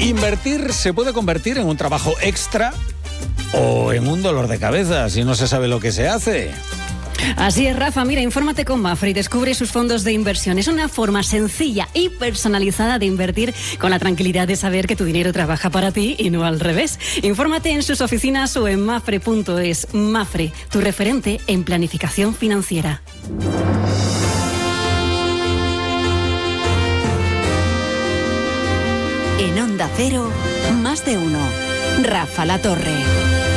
Invertir se puede convertir en un trabajo extra o en un dolor de cabeza si no se sabe lo que se hace. Así es, Rafa. Mira, infórmate con Mapfre y descubre sus fondos de inversión. Es una forma sencilla y personalizada de invertir con la tranquilidad de saber que tu dinero trabaja para ti y no al revés. Infórmate en sus oficinas o en mapfre.es. Mapfre, tu referente en planificación financiera. En Onda Cero, más de uno. Rafa La Torre.